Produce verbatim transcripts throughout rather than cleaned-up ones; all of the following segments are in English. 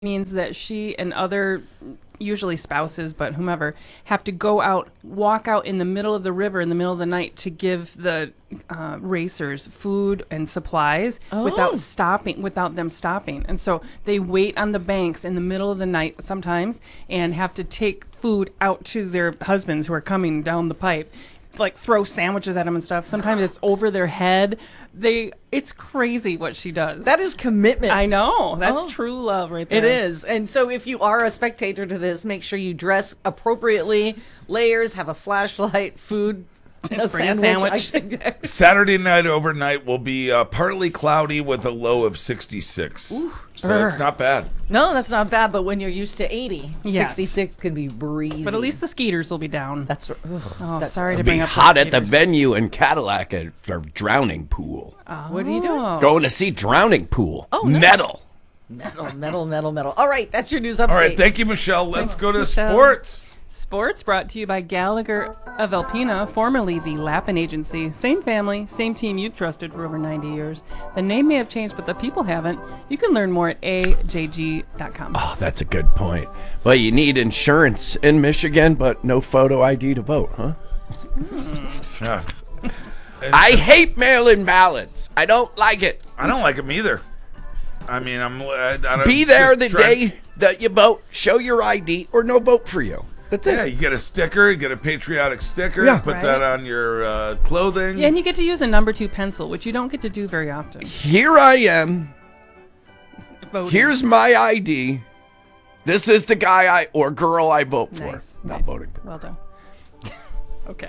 means that she and other, usually spouses, but whomever, have to go out, walk out in the middle of the river in the middle of the night to give the uh, racers food and supplies Oh. without stopping, without them stopping. And so they wait on the banks in the middle of the night sometimes and have to take food out to their husbands who are coming down the pipe, like throw sandwiches at them and stuff. Sometimes it's over their head. They, it's crazy what she does. That is commitment. I know. That's Oh. true love right there. It is. And so if you are a spectator to this, make sure you dress appropriately, layers, have a flashlight, food, a Bring a sandwich. sandwich. I- Saturday night overnight will be uh, partly cloudy with a low of sixty-six. So it's not bad. no, that's not bad, but when you're used to eighty, Yes. sixty-six can be breezy. But at least the skeeters will be down. That's ugh, Oh, that's- sorry to Be bring up hot the at the skaters. venue in Cadillac at our drowning pool. What are you doing? Oh. Going to see drowning pool. Oh, nice. Metal. Metal, metal, metal, metal. All right, that's your news update. All right, thank you, Michelle. Let's go to Michelle. sports. Sports brought to you by Gallagher of Alpena, formerly the Lappin Agency. Same family, same team you've trusted for over ninety years. The name may have changed, but the people haven't. You can learn more at A J G dot com. Oh, that's a good point. Well, you need insurance in Michigan, but no photo I D to vote, huh? Yeah. I hate mail-in ballots. I don't like it. I don't like them either. I mean, I'm. I, I don't, Be there the just try- day that you vote. Show your I D or no vote for you. That's it. Yeah, you get a sticker, you get a patriotic sticker, Yeah. put Right. that on your uh, clothing. Yeah, and you get to use a number two pencil, which you don't get to do very often. Here I am. Voting. Here's my I D. This is the guy I or girl I vote for. Nice, Not nice. voting for. Well done. Okay.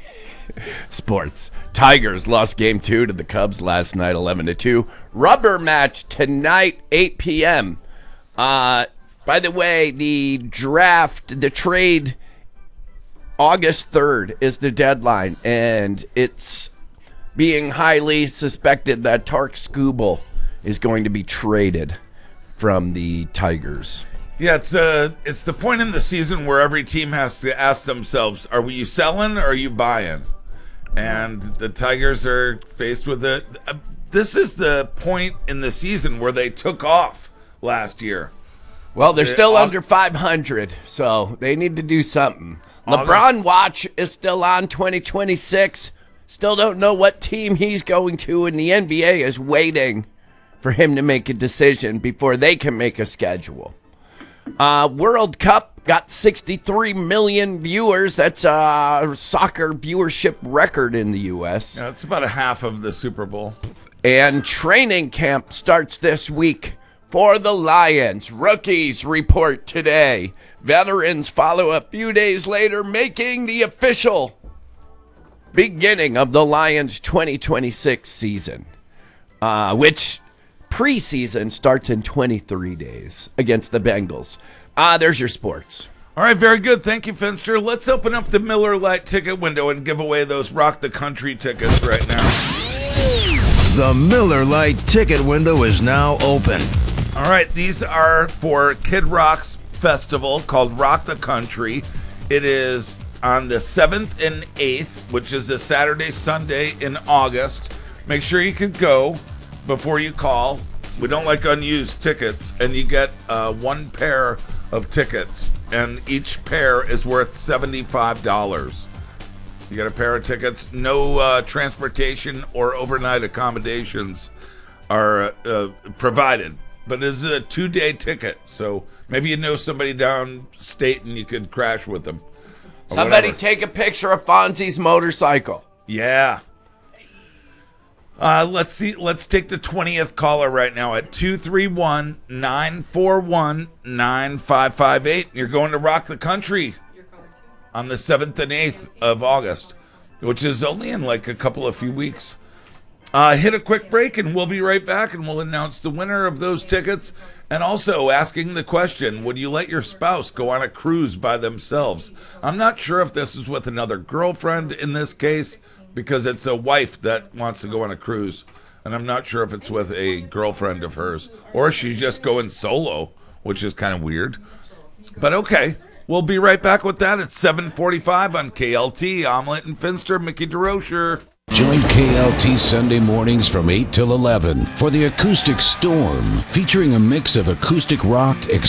Sports. Tigers lost game two to the Cubs last night, eleven to two. Rubber match tonight, eight p.m. Uh, by the way, the draft, the trade, August third is the deadline, and it's being highly suspected that Tark Skubal is going to be traded from the Tigers. Yeah, it's uh, it's the point in the season where every team has to ask themselves: Are you selling or are you buying? And the Tigers are faced with it. Uh, this is the point in the season where they took off last year. Well, they're Uh, still Aug- under five hundred, so they need to do something. August- LeBron watch is still on twenty twenty-six. Still don't know what team he's going to, and the N B A is waiting for him to make a decision before they can make a schedule. Uh, World Cup got sixty-three million viewers. That's a soccer viewership record in the U S. Yeah, it's about a half of the Super Bowl. And training camp starts this week for the Lions. Rookies report today. Veterans follow a few days later, making the official beginning of the Lions twenty twenty-six season, uh, which preseason starts in twenty-three days against the Bengals. Ah, uh, there's your sports. All right, very good. Thank you, Finster. Let's open up the Miller Lite ticket window and give away those Rock the Country tickets right now. The Miller Lite ticket window is now open. All right, these are for Kid Rock's festival called Rock the Country. It is on the seventh and eighth, which is a Saturday, Sunday in August. Make sure you can go before you call. We don't like unused tickets, and you get uh, one pair of tickets, and each pair is worth seventy-five dollars. You get a pair of tickets. No uh, transportation or overnight accommodations are uh, provided, but it's a two-day ticket, so maybe you know somebody downstate and you could crash with them. or Somebody whatever. take a picture of Fonzie's motorcycle. Yeah. Uh, let's see. Let's take the twentieth caller right now at two three one, nine four one, nine five five eight. You're going to Rock the Country on the seventh and eighth of August, which is only in like a couple of few weeks. Uh, hit a quick break and we'll be right back, and we'll announce the winner of those tickets, and also asking the question, would you let your spouse go on a cruise by themselves? I'm not sure if this is with another girlfriend in this case, because it's a wife that wants to go on a cruise, and I'm not sure if it's with a girlfriend of hers, or she's just going solo, which is kind of weird. But okay, we'll be right back with that at seven forty-five on K L T. Omelet and Finster, Mickey DeRocher. Join K L T Sunday mornings from eight till eleven for the Acoustic Storm, featuring a mix of acoustic rock,